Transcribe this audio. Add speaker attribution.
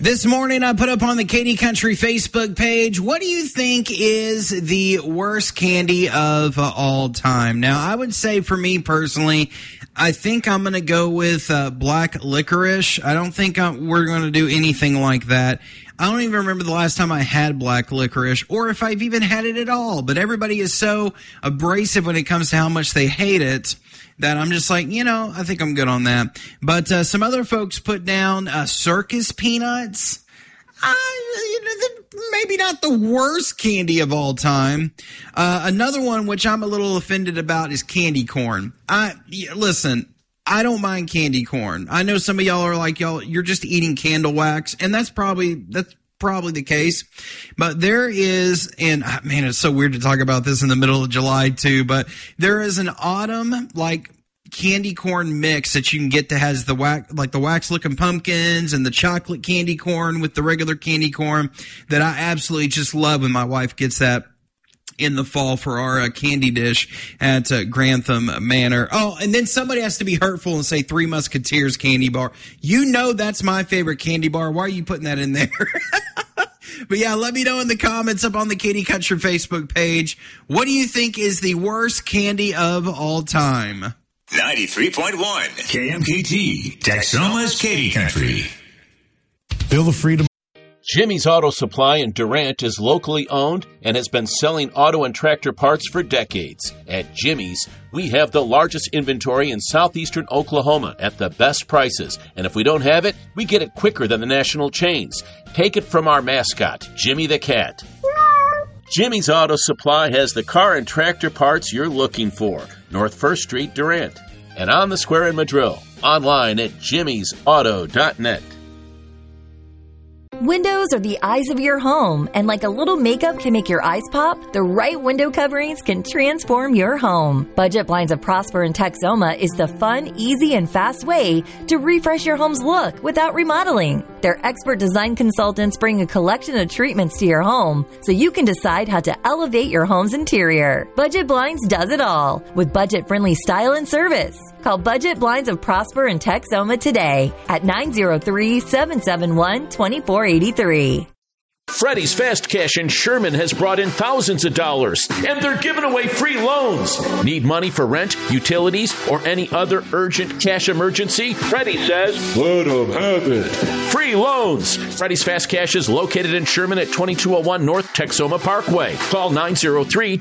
Speaker 1: This morning, I put up on the Katy Country Facebook page, what do you think is the worst candy of all time? Now, I would say for me personally, I think I'm going to go with black licorice. I don't think we're going to do anything like that. I don't even remember the last time I had black licorice or if I've even had it at all. But everybody is so abrasive when it comes to how much they hate it that I'm just like, I think I'm good on that. But some other folks put down circus peanuts. Maybe not the worst candy of all time. Another one, which I'm a little offended about, is candy corn. Listen, I don't mind candy corn. I know some of y'all are like, you're just eating candle wax, and that's probably the case. But there is, and man, it's so weird to talk about this in the middle of July too, but there is an autumn, candy corn mix that you can get that has the wax looking pumpkins and the chocolate candy corn with the regular candy corn that I absolutely just love when my wife gets that in the fall for our candy dish at Grantham Manor. Oh, and then somebody has to be hurtful and say Three Musketeers candy bar. That's my favorite candy bar. Why are you putting that in there? But yeah, let me know in the comments up on the Katy Country Facebook page. What do you think is the worst candy of all time?
Speaker 2: 93.1 KMKT, Texoma's Katy Country.
Speaker 3: Feel the freedom.
Speaker 4: Jimmy's Auto Supply in Durant is locally owned and has been selling auto and tractor parts for decades. At Jimmy's, we have the largest inventory in southeastern Oklahoma at the best prices. And if we don't have it, we get it quicker than the national chains. Take it from our mascot, Jimmy the Cat. Jimmy's Auto Supply has the car and tractor parts you're looking for. North 1st Street, Durant. And on the square in Madrill. Online at jimmysauto.net.
Speaker 5: Windows are the eyes of your home, and like a little makeup can make your eyes pop, the right window coverings can transform your home. Budget Blinds of Prosper in Texoma is the fun, easy, and fast way to refresh your home's look without remodeling. Their expert design consultants bring a collection of treatments to your home so you can decide how to elevate your home's interior. Budget Blinds does it all with budget-friendly style and service. Call Budget Blinds of Prosper in Texoma today at 903-771-2483.
Speaker 4: Freddie's Fast Cash in Sherman has brought in thousands of dollars, and they're giving away free loans. Need money for rent, utilities, or any other urgent cash emergency? Freddie says, let them have it. Free loans. Freddie's Fast Cash is located in Sherman at 2201 North Texoma Parkway. Call 903